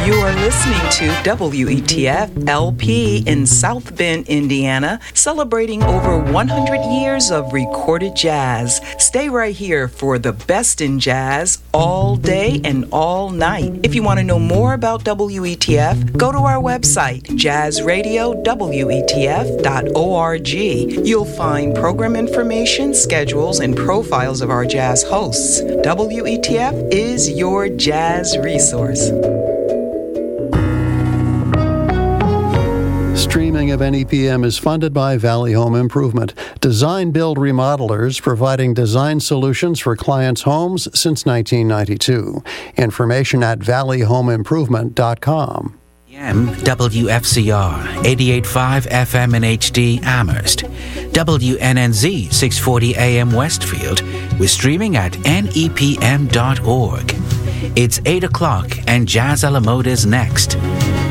You are listening to WETF LP in South Bend, Indiana, celebrating over 100 years of recorded jazz. Stay right here for the best in jazz all day and all night. If you want to know more about WETF, go to our website, jazzradiowetf.org. You'll find program information, schedules, and profiles of our jazz hosts. WETF is your jazz resource. Streaming of NEPM is funded by Valley Home Improvement, design build remodelers providing design solutions for clients' homes since 1992. Information at valleyhomeimprovement.com. WFCR 88.5 FM in HD Amherst, WNNZ 640 AM Westfield. We're streaming at nepm.org. It's 8 o'clock and Jazz a la Mode is next.